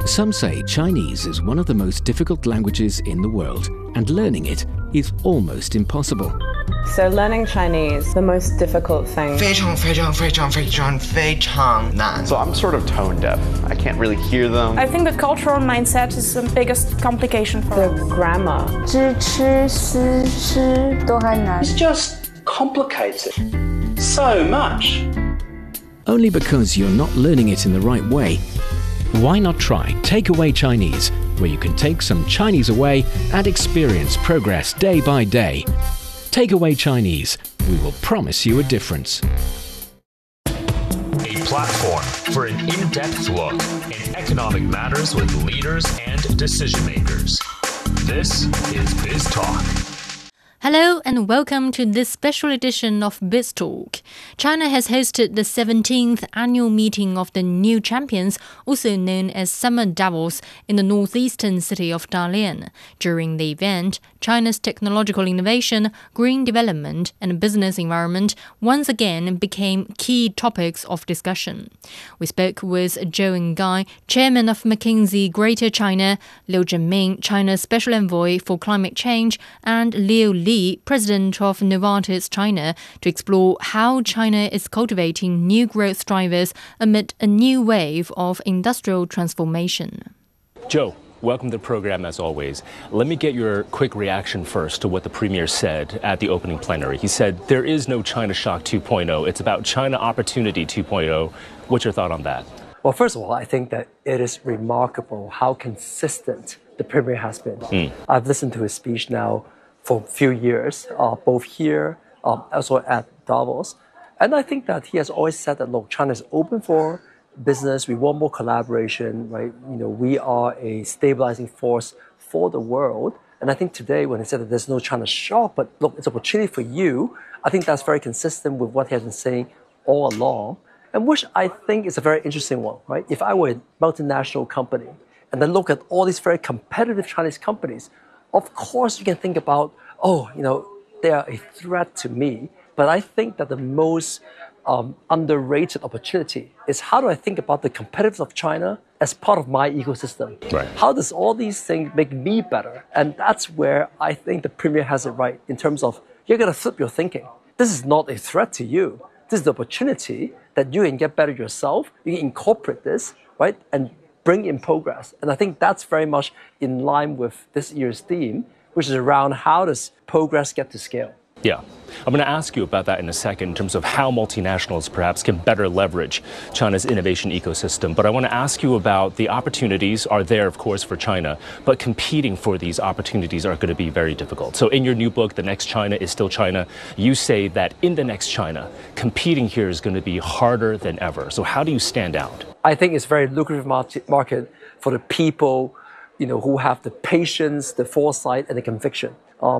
Some say Chinese is one of the most difficult languages in the world, and learning it is almost impossible. So learning Chinese, the most difficult thing. 非常非常非常非常非常难. So I'm sort of tone deaf. I can't really hear them. I think the cultural mindset is the biggest complication for The us. grammar. 知吃思诗都还难。 It's just complicated so much. Only because you're not learning it in the right way. Why not try Takeaway Chinese, where you can take some Chinese away and experience progress day by day. Takeaway Chinese, we will promise you a difference. A platform for an in-depth look in economic matters with leaders and decision makers. This is Biz Talk. Hello and welcome to this special edition of Biz Talk. China has hosted the 17th annual meeting of the New Champions, also known as Summer Davos, in the northeastern city of Dalian. During the event, China's technological innovation, green development, and business environment once again became key topics of discussion. We spoke with Zhou Engai, chairman of McKinsey Greater China, Liu Zhenming, China's special envoy for climate change, and Liu Li, president of Novartis China, to explore how China is cultivating new growth drivers amid a new wave of industrial transformation. Joe, welcome to the program as always. Let me get your quick reaction first to what the Premier said at the opening plenary. He said there is no China Shock 2.0. It's about China Opportunity 2.0. What's your thought on that? Well, first of all, I think that it is remarkable how consistent the Premier has been. I've listened to his speech now for a few years, both here, also at Davos. And I think that he has always said that, look, China is open for business. We want more collaboration, right? You know, we are a stabilizing force for the world. And I think today when he said that there's no China shock, but look, it's an opportunity for you, I think that's very consistent with what he has been saying all along, and which I think is a very interesting one, right? If I were a multinational company and then look at all these very competitive Chinese companies, of course you can think about, they are a threat to me. But I think that the most underrated opportunity is how do I think about the competitiveness of China as part of my ecosystem? Right. How does all these things make me better? And that's where I think the Premier has it right in terms of you're going to flip your thinking. This is not a threat to you. This is the opportunity that you can get better yourself. You can incorporate this, right, and bring in progress. And I think that's very much in line with this year's theme, which is around how does progress get to scale? Yeah. I'm going to ask you about that in a second in terms of how multinationals perhaps can better leverage China's innovation ecosystem. But I want to ask you about the opportunities are there, of course, for China, but competing for these opportunities are going to be very difficult. So in your new book, The Next China is Still China, you say that in the next China, competing here is going to be harder than ever. So how do you stand out? I think it's a very lucrative market for the people, who have the patience, the foresight, and the conviction.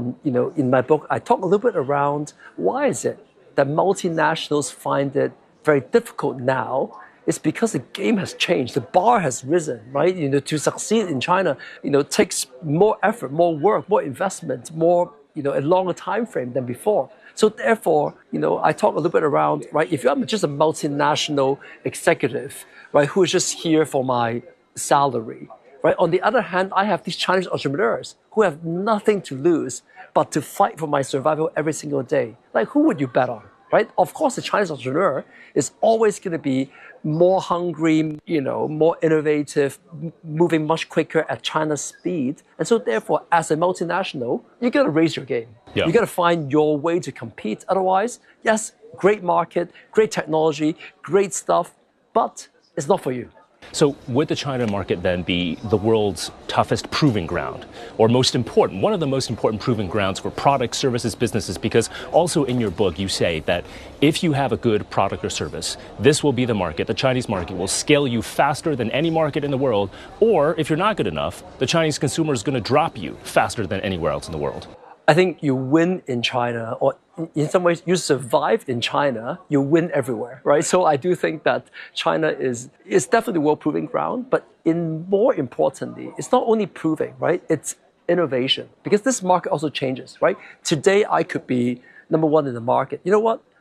In my book, I talk a little bit around why is it that multinationals find it very difficult now. It's because the game has changed. The bar has risen, right? To succeed in China, takes more effort, more work, more investment, more, a longer time frame than before. So therefore, I talk a little bit around, right? If I'm just a multinational executive, right, who is just here for my salary, right? On the other hand, I have these Chinese entrepreneurs who have nothing to lose but to fight for my survival every single day. Like, who would you bet on, right? Of course, the Chinese entrepreneur is always going to be more hungry, more innovative, moving much quicker at China's speed. And so therefore, as a multinational, you got to raise your game. Yeah. You got to find your way to compete. Otherwise, yes, great market, great technology, great stuff, but it's not for you. So would the China market then be the world's toughest proving ground, or one of the most important proving grounds for products, services, businesses? Because also in your book, you say that if you have a good product or service, this will be the market. The Chinese market will scale you faster than any market in the world. Or if you're not good enough, the Chinese consumer is going to drop you faster than anywhere else in the world. I think you win in China, or in some ways you survive in China, you win everywhere, right? So I do think that China is definitely the world proving ground, but more importantly, it's not only proving, right? It's innovation, because this market also changes, right? Today I could be number one in the market. You know what?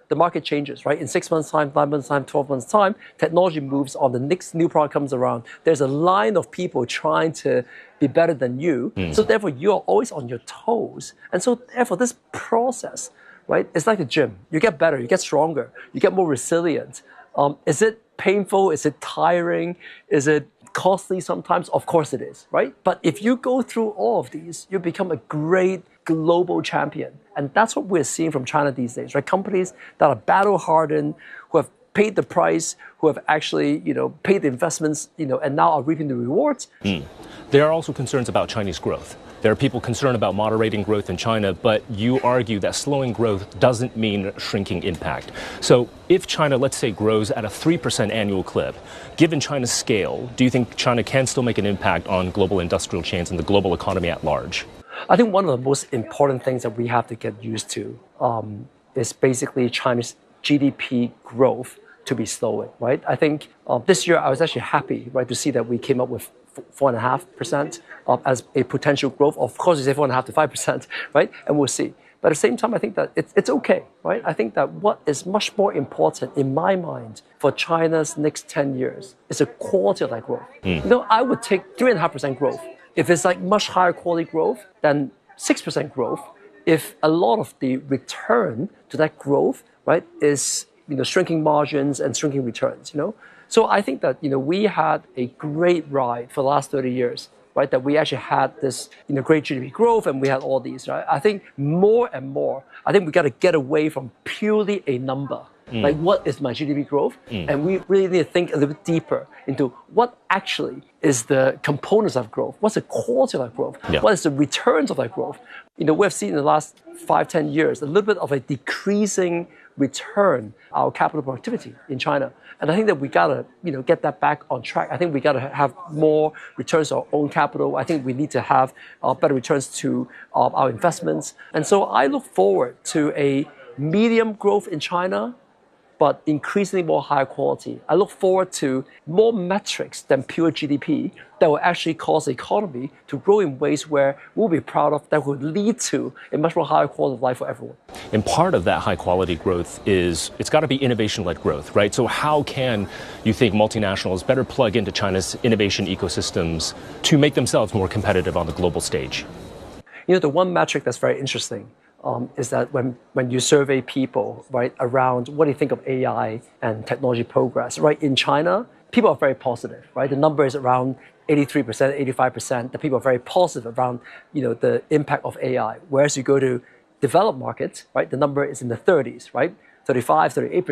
the market changes, right? In 6 months' time, 9 months' time, 12 months' time, technology moves on, the next new product comes around. There's a line of people trying to be better than you. So therefore, you're always on your toes. And so therefore, this process, right, it's like a gym. You get better, you get stronger, you get more resilient. Is it painful? Is it tiring? Is it costly sometimes? Of course it is, right? But if you go through all of these, you become a great global champion. And that's what we're seeing from China these days, right? Companies that are battle-hardened, who have paid the price, who have actually, paid the investments, and now are reaping the rewards. There are also concerns about Chinese growth. There are people concerned about moderating growth in China, but you argue that slowing growth doesn't mean shrinking impact. So if China, let's say, grows at a 3% annual clip, given China's scale, do you think China can still make an impact on global industrial chains and the global economy at large? I think one of the most important things that we have to get used to is basically China's GDP growth to be slowing, right? I think this year I was actually happy, right, to see that we came up with 4.5% as a potential growth. Of course, you say 4.5% to 5%, right? And we'll see. But at the same time, I think that it's okay, right? I think that what is much more important in my mind for China's next 10 years is the quality of that growth. I would take 3.5% growth. If it's like much higher quality growth than 6% growth, if a lot of the return to that growth, right, is shrinking margins and shrinking returns, So I think that we had a great ride for the last 30 years, right? That we actually had this great GDP growth and we had all these, right? I think more and more, I think we got to get away from purely a number. Like, what is my GDP growth? And we really need to think a little bit deeper into what actually is the components of growth. What's the quality of that growth? Yeah. What is the returns of that growth? We've seen in the last 5-10 years a little bit of a decreasing return our capital productivity in China. And I think that we gotta, get that back on track. I think we gotta have more returns to our own capital. I think we need to have better returns to our investments. And so I look forward to a medium growth in China, but increasingly more higher quality. I look forward to more metrics than pure GDP that will actually cause the economy to grow in ways where we'll be proud of, that would lead to a much more higher quality of life for everyone. And part of that high quality growth is, it's got to be innovation-led growth, right? So how can you think multinationals better plug into China's innovation ecosystems to make themselves more competitive on the global stage? The one metric that's very interesting is that when you survey people, right, around what do you think of AI and technology progress, right, in China, people are very positive, right? The number is around 83%, 85%. The people are very positive around, the impact of AI. Whereas you go to developed markets, right, the number is in the 30s, right? 35, 38%.